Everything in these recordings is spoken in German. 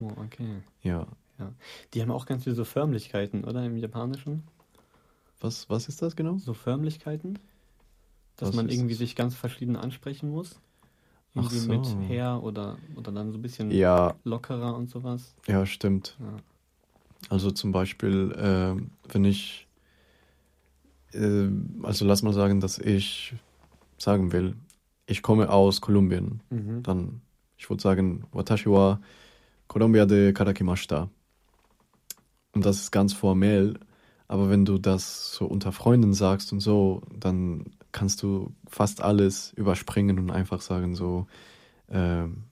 Oh, okay. Ja. Ja. Die haben auch ganz viele so Förmlichkeiten, oder? Im Japanischen? Was ist das genau? So Förmlichkeiten, dass Was man ist irgendwie das? sich ganz verschieden ansprechen muss. Ach Irgendwie mit so. Herr oder dann so ein bisschen Ja, lockerer und sowas. ja, stimmt. Ja. Also zum Beispiel, wenn ich, also lass mal sagen, dass ich sagen will, ich komme aus Kolumbien, Mhm. dann, ich würde sagen, Watashi wa Colombia de karakimashita. Und das ist ganz formell, aber wenn du das so unter Freunden sagst und so, dann kannst du fast alles überspringen und einfach sagen so, ähm,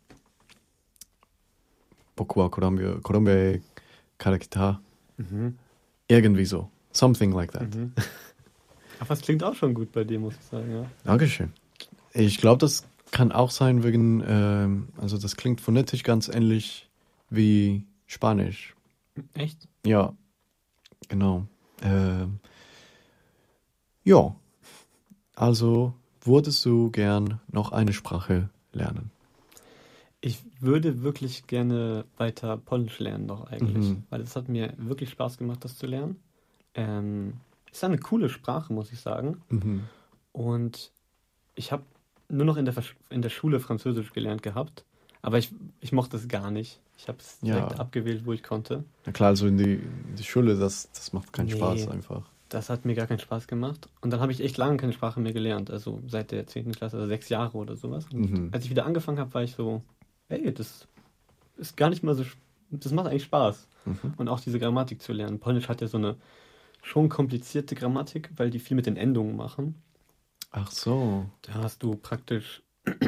Boku wa Colombia de karakita. Mhm. Irgendwie so. Something like that. Mhm. Aber es klingt auch schon gut bei dir, muss ich sagen, ja. Dankeschön. Ich glaube, das kann auch sein wegen, also das klingt phonetisch ganz ähnlich wie Spanisch. Echt? Ja, genau. Ähm, ja, also würdest du gern noch eine Sprache lernen? Ich würde wirklich gerne weiter Polnisch lernen doch eigentlich, Mhm. weil es hat mir wirklich Spaß gemacht, das zu lernen. Ist eine coole Sprache, muss ich sagen. Mhm. Und ich habe nur noch in der Schule Französisch gelernt gehabt, aber ich mochte es gar nicht. Ich habe es Ja, direkt abgewählt, wo ich konnte. na klar, also in die Schule, das macht keinen Spaß Nee, einfach. das hat mir gar keinen Spaß gemacht. Und dann habe ich echt lange keine Sprache mehr gelernt, also seit der 10. Klasse, also 6 Jahre oder sowas. Und Mhm. als ich wieder angefangen habe, war ich so, hey, das ist gar nicht mal so, das macht eigentlich Spaß. Mhm. Und auch diese Grammatik zu lernen. Polnisch hat ja so eine schon komplizierte Grammatik, weil die viel mit den Endungen machen. Ach so, Da hast du praktisch,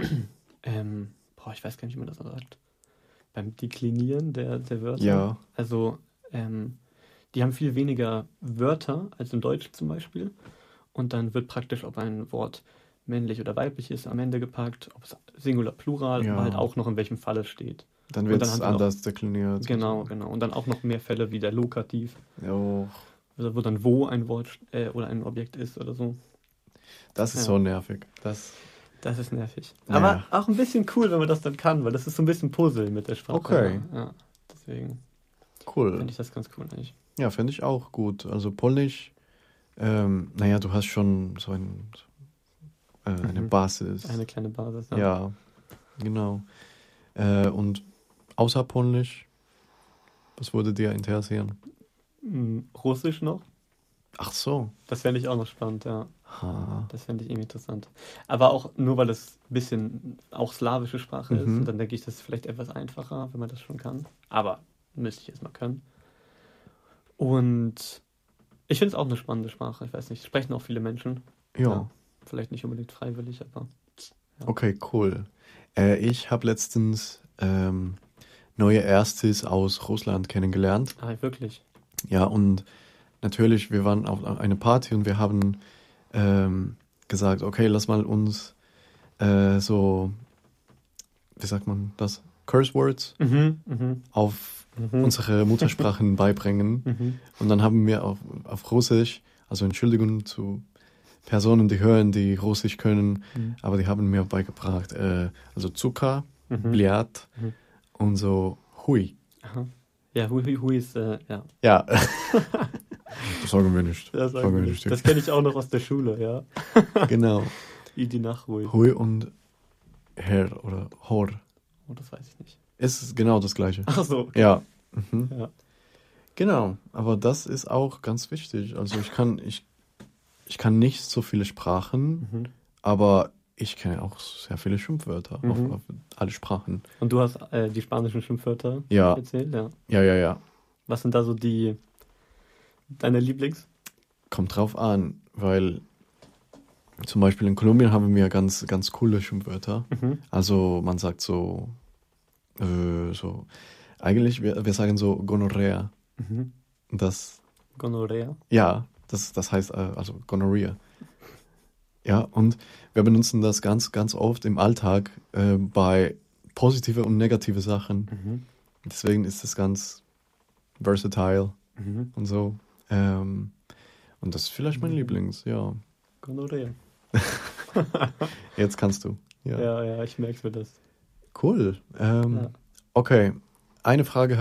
ich weiß gar nicht, wie man das sagt, beim Deklinieren der Wörter. ja, Also, die haben viel weniger Wörter als im Deutschen zum Beispiel. Und dann wird praktisch, ob ein Wort männlich oder weiblich ist, am Ende gepackt, ob es Singular, Plural, aber halt ja. auch noch in welchem Fall es steht. Dann Und wird dann es haben die noch, anders dekliniert und genau, so. genau. Und dann auch noch mehr Fälle wie der Lokativ, Ja, also wo dann wo ein Wort oder ein Objekt ist oder so. das ist Ja, so nervig. das ist nervig. Aber Naja, auch ein bisschen cool, wenn man das dann kann, weil das ist so ein bisschen Puzzle mit der Sprache. okay, Ja, ja. Deswegen cool. finde ich das ganz cool eigentlich. Ja, finde ich auch gut. Also Polnisch, naja, du hast schon so eine Mhm. Basis. Eine kleine Basis, ja. Ja, genau. Und außer Polnisch, was würde dir interessieren? Russisch noch? Ach so. Das fände ich auch noch spannend, ja. Ha. Das fände ich irgendwie interessant. Aber auch nur, weil es ein bisschen auch slawische Sprache ist. Und Mhm. dann denke ich, das ist vielleicht etwas einfacher, wenn man das schon kann. Aber müsste ich erstmal können. Und ich finde es auch eine spannende Sprache. Ich weiß nicht, sprechen auch viele Menschen. Ja, Ja, vielleicht nicht unbedingt freiwillig, aber ja. okay, cool. Ich habe letztens neue Erstis aus Russland kennengelernt. Ah, wirklich. Ja, und natürlich, wir waren auf einer Party und wir haben gesagt, okay, lass mal uns so, wie sagt man das, Curse Words Mhm, mhm, auf mhm, unsere Muttersprachen beibringen. mhm, Und dann haben wir auf Russisch, also Entschuldigung zu Personen, die hören, die Russisch können, mhm, aber die haben mir beigebracht, also Zucker, mhm, Bljat mhm. und so Hui. Aha. Ja, Hui ist, ja. Ja, das sagen wir nicht. Das Sagen sagen wir wir nicht. nicht. Das kenne ich auch noch aus der Schule, ja. Genau. Idi nach Hui. Hui und Herr oder Hor. Oh, das weiß ich nicht. Ist genau das Gleiche. Ach so, okay. Ja. Mhm. Ja. Genau, aber das ist auch ganz wichtig. Also ich kann nicht so viele Sprachen, Mhm. aber ich kenne auch sehr viele Schimpfwörter Mhm. auf alle Sprachen. Und du hast die spanischen Schimpfwörter Ja, erzählt, ja. ja. Was sind da so deine Lieblings? Kommt drauf an, weil zum Beispiel in Kolumbien haben wir ganz, ganz coole Schimpfwörter. Mhm. Also man sagt so, eigentlich, wir sagen so Gonorrhea. Mhm. Das, Gonorrhea. ja, das heißt also Gonorrhea. Ja, und wir benutzen das ganz, ganz oft im Alltag bei positive und negative Sachen. Mhm. Deswegen ist es ganz versatile Mhm. und so. Und das ist vielleicht mein Lieblings, ja. Gonorrhea. Jetzt kannst du. Ja. Ja, ja, ich merke mir das. Cool. Ja. Okay, eine Frage